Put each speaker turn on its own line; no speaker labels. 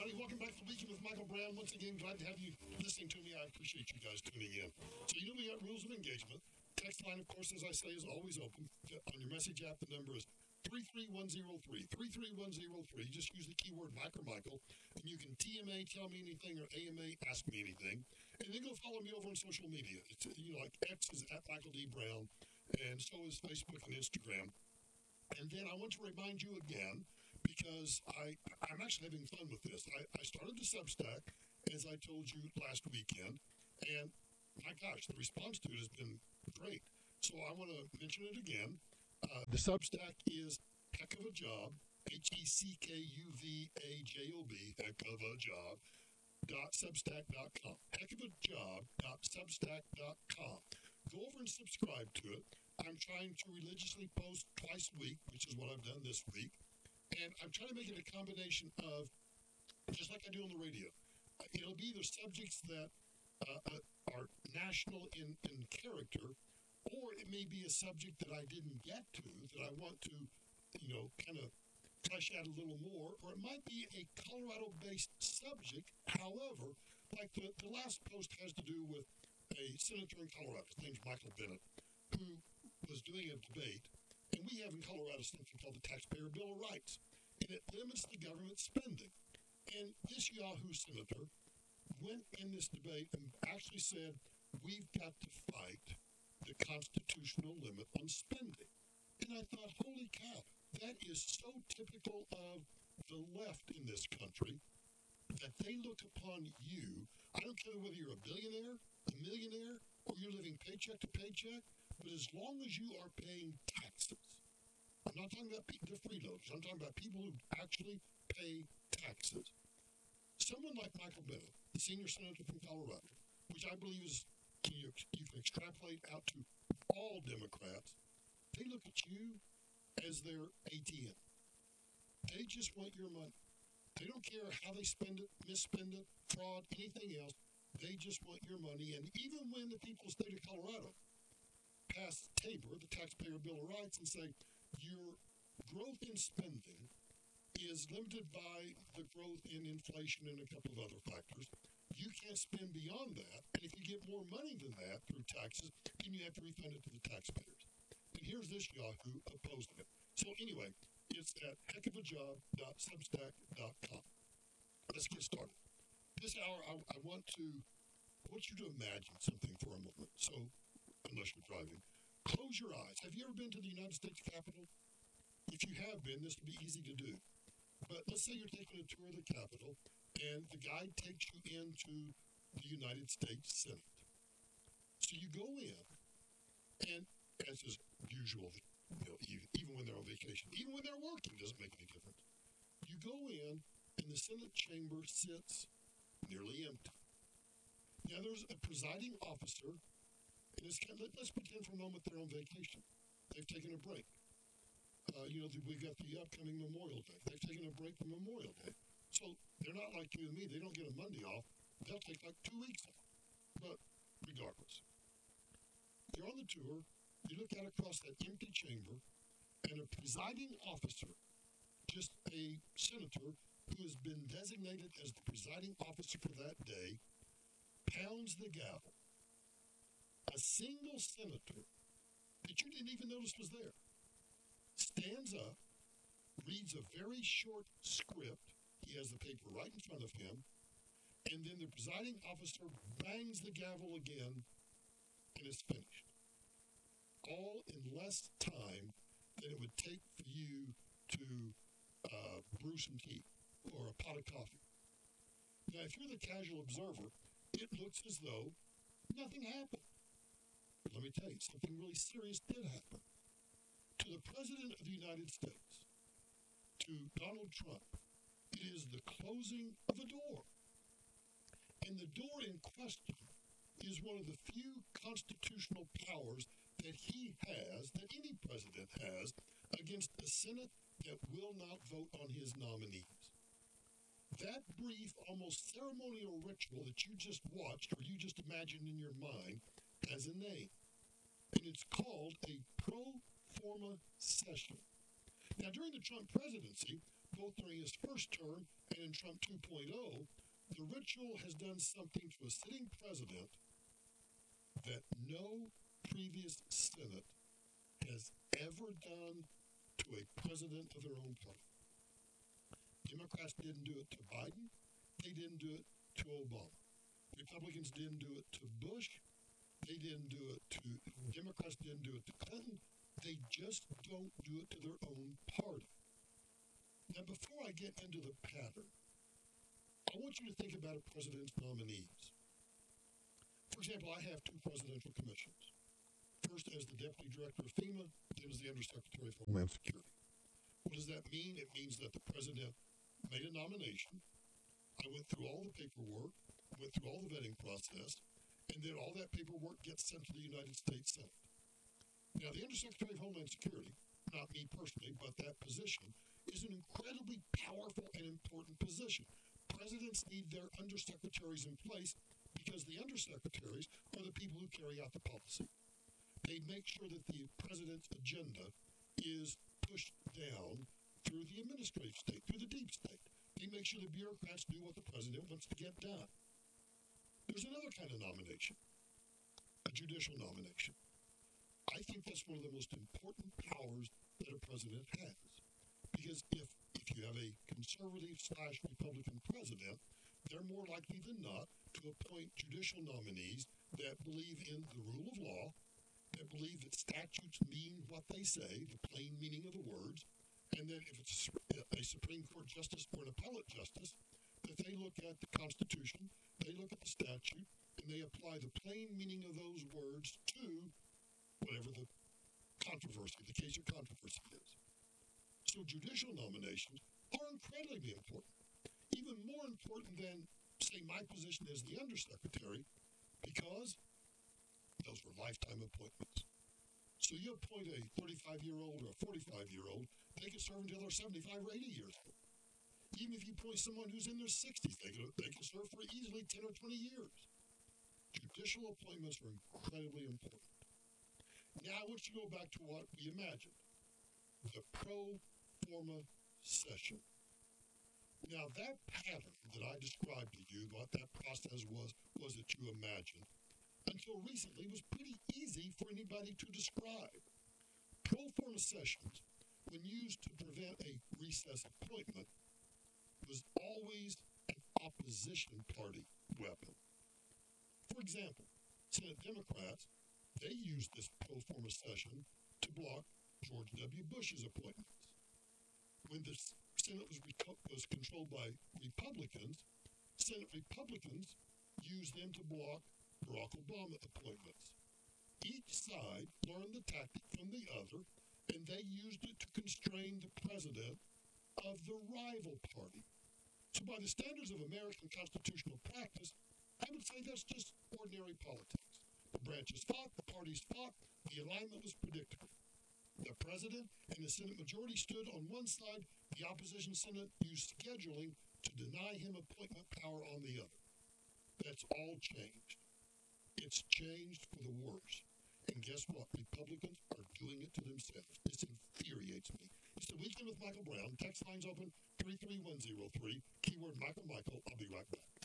everybody. Welcome back to the Weekend with Michael Brown. Once again, glad to have you listening to me. I appreciate you guys tuning in. So, we got rules of engagement. Text line, of course, as I say, is always open. On your message app, the number is 33103. 33103. Just use the keyword Mike or Michael, and you can TMA, tell me anything, or AMA, ask me anything. And then go follow me over on social media. It's, like X is at Michael D. Brown, and so is Facebook and Instagram. And then I want to remind you again, because I'm actually having fun with this. I started the Substack, as I told you last weekend, and my gosh, the response to it has been great. So I want to mention it again. The Substack is Heck of a Job, HECKUVAJOB, Heck of a Job, .substack.com. Heckofajob.substack.com. Go over and subscribe to it. I'm trying to religiously post twice a week, which is what I've done this week. And I'm trying to make it a combination of, just like I do on the radio, it'll be either subjects that are national in character, or it may be a subject that I didn't get to, that I want to, kind of flesh out a little more, or it might be a Colorado-based subject. However, like the last post has to do with a senator in Colorado. His name's Michael Bennet, who was doing a debate. And we have in Colorado something called the Taxpayer Bill of Rights, and it limits the government spending. And this Yahoo senator went in this debate and actually said, we've got to fight the constitutional limit on spending. And I thought, holy cow, that is so typical of the left in this country, that they look upon you. I don't care whether you're a billionaire, a millionaire, or you're living paycheck to paycheck, but as long as you are paying taxes, I'm not talking about the freeloaders, I'm talking about people who actually pay taxes. Someone like Michael Bennet, the senior senator from Colorado, which I believe is, you can extrapolate out to all Democrats, they look at you as their ATM. They just want your money. They don't care how they spend it, misspend it, fraud, anything else. They just want your money. And even when the people of the state of Colorado pass TABOR, the Taxpayer Bill of Rights, and say your growth in spending is limited by the growth in inflation and a couple of other factors, you can't spend beyond that. And if you get more money than that through taxes, then you have to refund it to the taxpayers. And here's this Yahoo opposing it. So anyway, it's at heckofajob.substack.com. Let's get started. This hour, I want you to imagine something for a moment. So, unless you're driving, close your eyes. Have you ever been to the United States Capitol? If you have been, this would be easy to do. But let's say you're taking a tour of the Capitol, and the guide takes you into the United States Senate. So you go in, and as is usual, even when they're on vacation, even when they're working, doesn't make any difference. You go in, and the Senate chamber sits nearly empty. Now, there's a presiding officer, and let's pretend for a moment they're on vacation. They've taken a break. We've got the upcoming Memorial Day. They've taken a break from Memorial Day. So they're not like you and me. They don't get a Monday off. They'll take like 2 weeks off. But regardless, you're on the tour. You look out across that empty chamber, and a presiding officer, just a senator who has been designated as the presiding officer for that day, pounds the gavel. A single senator that you didn't even notice was there stands up, reads a very short script. He has the paper right in front of him, and then the presiding officer bangs the gavel again, and it's finished. All in less time than it would take for you to brew some tea or a pot of coffee. Now, if you're the casual observer, it looks as though nothing happened. But let me tell you, something really serious did happen. To the President of the United States, to Donald Trump, it is the closing of a door. And the door in question is one of the few constitutional powers that he has, that any president has, against a Senate that will not vote on his nominees. That brief, almost ceremonial ritual that you just watched or you just imagined in your mind has a name. And it's called a pro forma session. Now, during the Trump presidency, both during his first term and in Trump 2.0, the ritual has done something to a sitting president that no previous Senate has ever done to a president of their own party. Democrats didn't do it to Biden. They didn't do it to Obama. Republicans didn't do it to Bush. They didn't do it to Democrats didn't do it to Clinton. They just don't do it to their own party. Now, before I get into the pattern, I want you to think about a president's nominees. For example, I have 2 presidential commissions. First as the Deputy Director of FEMA, then as the Undersecretary for Homeland Security. What does that mean? It means that the president made a nomination. I went through all the paperwork, went through all the vetting process, and then all that paperwork gets sent to the United States Senate. Now, the Undersecretary of Homeland Security, not me personally, but that position, is an incredibly powerful and important position. Presidents need their undersecretaries in place because the undersecretaries are the people who carry out the policy. They make sure that the president's agenda is pushed down through the administrative state, through the deep state. They make sure the bureaucrats do what the president wants to get done. There's another kind of nomination, a judicial nomination. I think that's one of the most important powers that a president has. Because if you have a conservative/Republican president, they're more likely than not to appoint judicial nominees that believe in the rule of law, that believe that statutes mean what they say, the plain meaning of the words, and that if it's a Supreme Court justice or an appellate justice, that they look at the Constitution, they look at the statute, and they apply the plain meaning of those words to whatever the controversy, the case of controversy is. So judicial nominations are incredibly important, even more important than, say, my position as the undersecretary, because those were lifetime appointments. So you appoint a 35-year-old or a 45-year-old, they can serve until they're 75 or 80 years old. Even if you appoint someone who's in their 60s, they can serve for easily 10 or 20 years. Judicial appointments are incredibly important. Now I want you to go back to what we imagined, the pro forma session. Now that pattern that I described to you, what that process was that you imagined, until recently was pretty easy for anybody to describe. Pro forma sessions, when used to prevent a recess appointment, was always an opposition party weapon. For example, Senate Democrats, they used this pro forma session to block George W. Bush's appointments. When the Senate was controlled by Republicans, Senate Republicans used them to block Barack Obama appointments. Each side learned the tactic from the other, and they used it to constrain the president of the rival party. So by the standards of American constitutional practice, I would say that's just ordinary politics. The branches fought, the parties fought, the alignment was predictable. The president and the Senate majority stood on one side, the opposition Senate used scheduling to deny him appointment power on the other. That's all changed. It's changed for the worse. And guess what? Republicans are doing it to themselves. This infuriates me. It's the Weekend with Michael Brown. Text lines open 33103. Keyword Michael. I'll be right back.